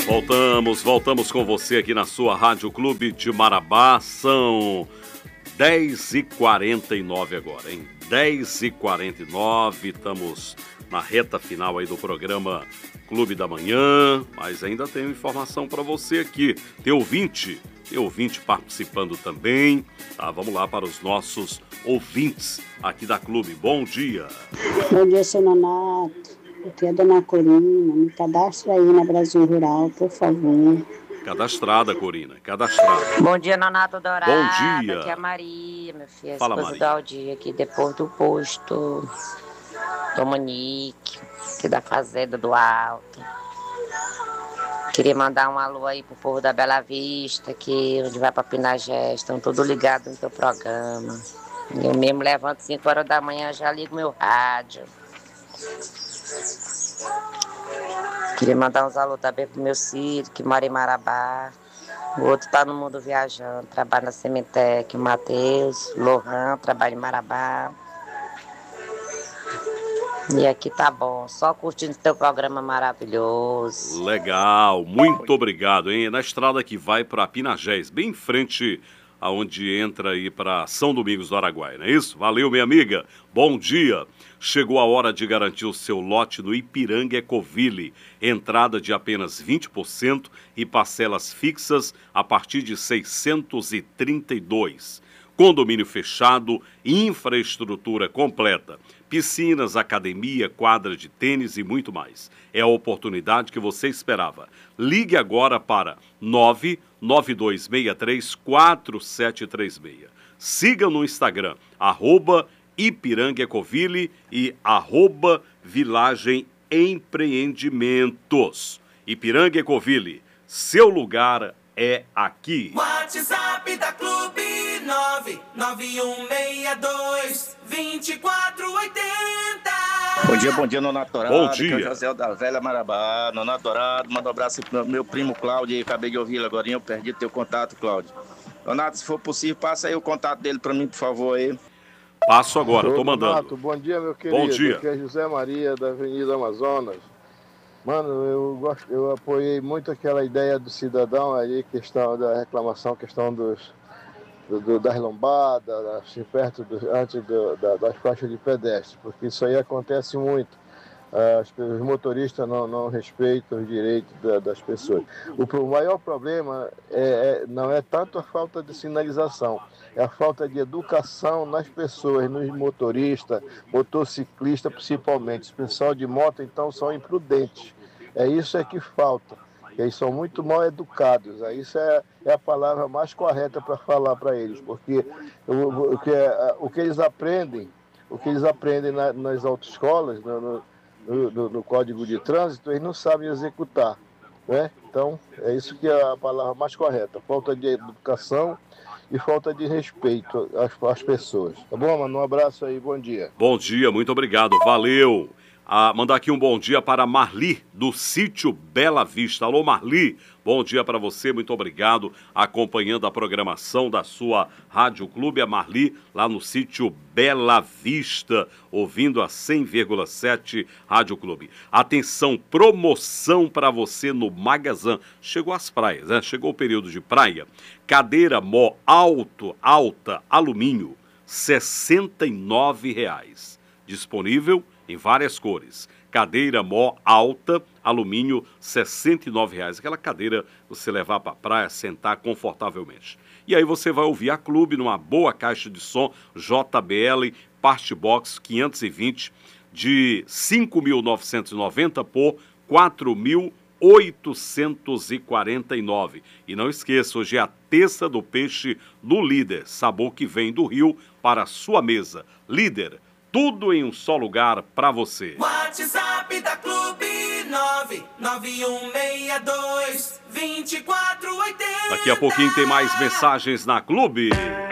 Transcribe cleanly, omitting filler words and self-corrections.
Voltamos com você aqui na sua Rádio Clube de Marabá. São 10h49 agora, hein? 10h49, estamos na reta final aí do programa Clube da Manhã, mas ainda tenho informação para você aqui. Tem ouvinte participando também. Tá, vamos lá para os nossos ouvintes aqui da Clube. Bom dia. Bom dia, seu Nonato. Aqui é a dona Corina. Me cadastra aí na Brasil Rural, por favor. Cadastrada, Corina, cadastrada. Bom dia, Nonato Dourado. Bom dia. Aqui é a Maria, minha filha, Fala, esposa Maria. do Aldir, aqui depois do posto Dominique, aqui da Fazenda do Alto. Queria mandar um alô aí pro povo da Bela Vista, que onde vai pra Pinagé, estão todos ligados no teu programa. Eu mesmo levanto 5 horas da manhã, já ligo meu rádio. Queria mandar uns alô também pro meu filho, que mora em Marabá. O outro tá no mundo viajando, trabalha na Sementec. O Matheus, Lohan, trabalha em Marabá. E aqui tá bom, só curtindo teu programa maravilhoso. Legal, muito obrigado, hein? É na estrada que vai para Pinagés, bem em frente aonde entra aí para São Domingos do Araguaia, não é isso? Valeu, minha amiga. Bom dia. Chegou a hora de garantir o seu lote no Ipiranga Ecoville. Entrada de apenas 20% e parcelas fixas a partir de 632. Condomínio fechado, infraestrutura completa, piscinas, academia, quadra de tênis e muito mais. É a oportunidade que você esperava. Ligue agora para 992634736. Siga no Instagram, @Ipiranga Ecoville e @Vilagem Empreendimentos. Ipiranga Ecoville, seu lugar é aqui. WhatsApp da Clube 99162-2480. Bom dia, Nonato Dourado. Bom Aqui é o dia. José da Velha Marabá. Nonato Dourado, manda um abraço pro meu primo Cláudio. Acabei de ouvir ele agora, eu perdi teu contato, Cláudio. Nonato, se for possível, passa aí o contato dele pra mim, por favor, aí. Passo agora, tô mandando. Nonato, bom dia, meu querido. Bom dia. Aqui é José Maria, da Avenida Amazonas. Mano, eu apoiei muito aquela ideia do cidadão aí, questão da reclamação, questão das lombadas, assim, antes das faixas de pedestre, porque isso aí acontece muito. Os motoristas não respeitam os direitos das pessoas. O maior problema não é tanto a falta de sinalização, é a falta de educação nas pessoas, nos motoristas, motociclistas principalmente. Os pessoal de moto, então, são imprudentes. Isso que falta. Eles são muito mal educados. Isso é a palavra mais correta para falar para eles, porque o que eles aprendem nas autoescolas, no Código de Trânsito, eles não sabem executar, né? Então, é isso que é a palavra mais correta. Falta de educação e falta de respeito às pessoas. Tá bom, mano? Um abraço aí, bom dia. Bom dia, muito obrigado, valeu. Mandar aqui um bom dia para Marli, do sítio Bela Vista. Alô, Marli, bom dia para você, muito obrigado, acompanhando a programação da sua Rádio Clube. A Marli, lá no sítio Bela Vista, ouvindo a 100,7 Rádio Clube. Atenção, promoção para você no Magazan. Chegou às praias, né? Chegou o período de praia. Cadeira Mó alta, alumínio, R$ 69,00. Disponível em várias cores. Cadeira Mó alta, alumínio, R$ 69,00. Aquela cadeira você levar para a praia, sentar confortavelmente. E aí você vai ouvir a Clube numa boa caixa de som JBL Part Box 520 de 5.990 por 4.849. E não esqueça, hoje é a terça do peixe no Líder, sabor que vem do Rio para a sua mesa. Líder, tudo em um só lugar para você. WhatsApp da Clube 99162-2480. Daqui a pouquinho tem mais mensagens na Clube.